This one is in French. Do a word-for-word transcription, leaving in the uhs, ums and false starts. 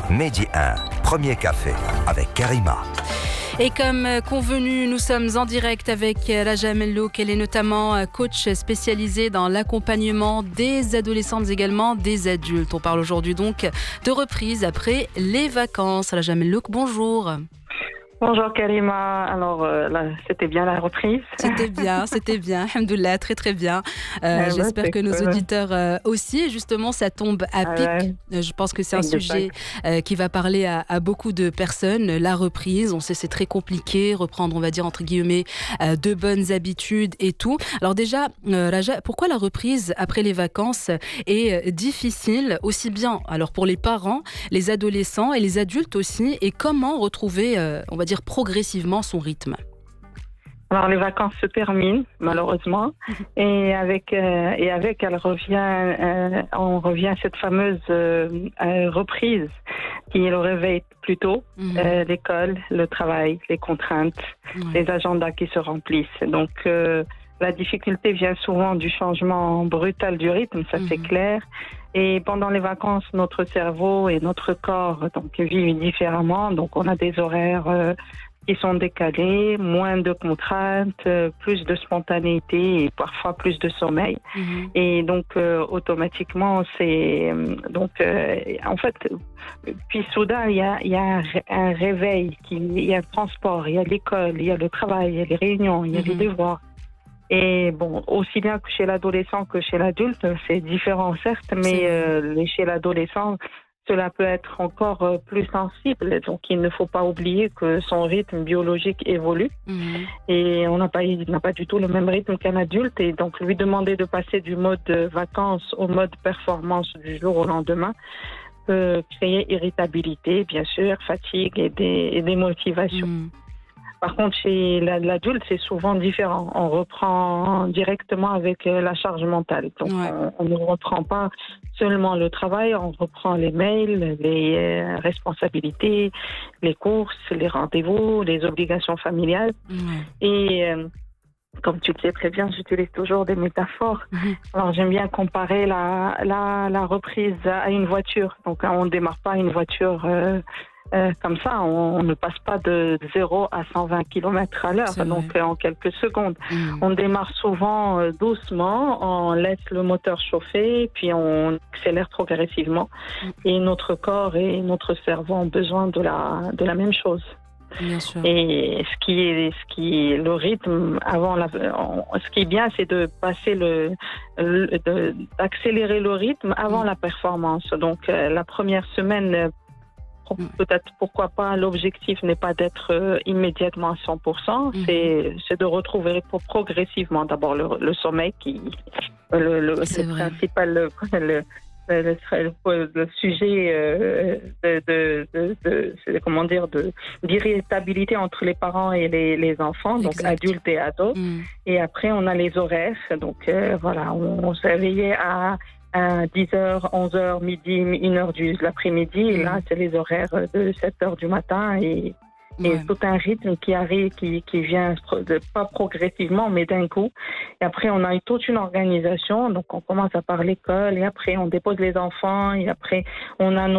Mehdi un, premier café avec Karima. Et comme convenu, nous sommes en direct avec Raja Mellouk. Elle est notamment coach spécialisée dans l'accompagnement des adolescentes, également des adultes. On parle aujourd'hui donc de reprise après les vacances. Raja Mellouk, bonjour. Bonjour Karima, alors euh, là, c'était bien la reprise. C'était bien, c'était bien, alhamdoulilah, très très bien. Euh, ah j'espère ouais, que nos cool. auditeurs euh, aussi. Et justement, ça tombe à Ah pic. ouais. Je pense que c'est un Exact. sujet euh, qui va parler à, à beaucoup de personnes. La reprise, on sait c'est très compliqué, reprendre, on va dire entre guillemets, euh, de bonnes habitudes et tout. Alors déjà, euh, Raja, pourquoi la reprise après les vacances est difficile, aussi bien alors pour les parents, les adolescents et les adultes aussi, et comment retrouver, euh, on va dire, progressivement son rythme? Alors les vacances se terminent malheureusement et avec euh, et avec elle revient euh, on revient à cette fameuse euh, euh, reprise qui est le réveil plus tôt, Mmh. euh, l'école, le travail, les contraintes, Ouais. les agendas qui se remplissent. Donc euh, la difficulté vient souvent du changement brutal du rythme, ça Mmh. c'est clair. Et pendant les vacances, notre cerveau et notre corps donc vivent différemment. Donc on a des horaires euh, qui sont décalés, moins de contraintes, euh, plus de spontanéité et parfois plus de sommeil. Mmh. Et donc euh, automatiquement, c'est euh, donc euh, en fait, puis soudain il y a, il y a un, ré- un réveil, qui, il y a le transport, il y a l'école, il y a le travail, il y a les réunions, il y a les Mhm. devoirs. Et bon, aussi bien que chez l'adolescent que chez l'adulte, c'est différent certes, mais C'est vrai. euh, les- chez l'adolescent, cela peut être encore euh, plus sensible. Donc il ne faut pas oublier que son rythme biologique évolue Mmh. et on n'a pas, il n'a pas du tout le même rythme qu'un adulte. Et donc lui demander de passer du mode euh, vacances au mode performance du jour au lendemain peut créer irritabilité, bien sûr, fatigue et des, et des motivations. Mmh. Par contre, chez la- l'adulte, c'est souvent différent. On reprend directement avec euh, la charge mentale. Donc, Ouais. on, on ne reprend pas seulement le travail, on reprend les mails, les euh, responsabilités, les courses, les rendez-vous, les obligations familiales. Ouais. Et euh, comme tu le sais très bien, j'utilise toujours des métaphores. Mhm. Alors, j'aime bien comparer la, la, la reprise à une voiture. Donc, on ne démarre pas une voiture euh, euh, comme ça. On, on ne passe pas de zéro à cent vingt kilomètres à l'heure, C'est vrai. donc euh, en quelques secondes. Mmh. On démarre souvent euh, doucement, on laisse le moteur chauffer, puis on accélère progressivement. Mm. Et notre corps et notre cerveau ont besoin de la, de la même chose. Bien sûr. Et ce qui est, ce qui est le rythme avant la, on- ce qui est bien, c'est de passer le, le- de- d'accélérer le rythme avant Mm. la performance. Donc euh, la première semaine, euh, pour- Mm. peut-être pourquoi pas, l'objectif n'est pas d'être euh, immédiatement à cent pour cent, Mhm. c'est, c'est de retrouver pro- progressivement d'abord le, le sommeil qui, le, le, C'est le vrai. principal, le, le, le, le- le sujet euh, de, de, de, de- c'est- comment dire, de, d'irritabilité entre les parents et les, les enfants, donc Exact. adultes et ados. Mmh. Et après, on a les horaires. Donc euh, voilà, on, on se réveillait à, à dix heures, onze heures, midi, une heure du l'après-midi. Et là, Mhm. c'est les horaires de sept heures du matin et, et Ouais. tout un rythme qui arrive, qui, qui vient pro- de- pas progressivement, mais d'un coup. Et après, on a eu toute une organisation. Donc, on commence à par l'école et après, on dépose les enfants et après, on a nos